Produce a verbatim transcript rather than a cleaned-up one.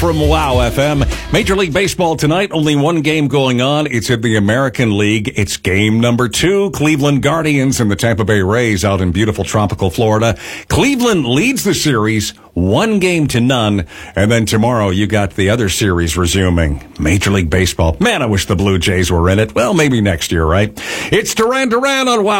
from Wow F M. Major League Baseball tonight, only one game going on. It's in the American League. It's game number two. Cleveland Guardians and the Tampa Bay Rays out in beautiful tropical Florida. Cleveland leads the series one game to none. And then tomorrow you got the other series resuming. Major League Baseball. Man, I wish the Blue Jays were in it. Well, maybe next year, right? It's Duran Duran on Wow.